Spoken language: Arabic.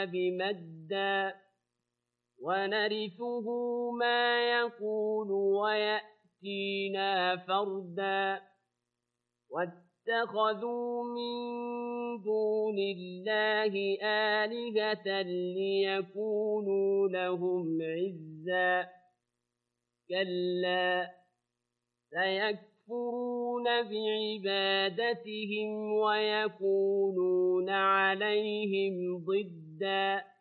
مَدًّا وَنَرِثُهُ مَا يَقُولُ وَيَأْتِينَا فَرْدًا وَاتَّخَذُوا مِن دُونِ اللَّهِ آلِهَةً لِّيَكُونُوا لَهُمْ عِزًّا كَلَّا سَيَكْفُرُونَ بِعِبَادَتِهِمْ وَيَكُونُونَ عَلَيْهِمْ ضِدًّا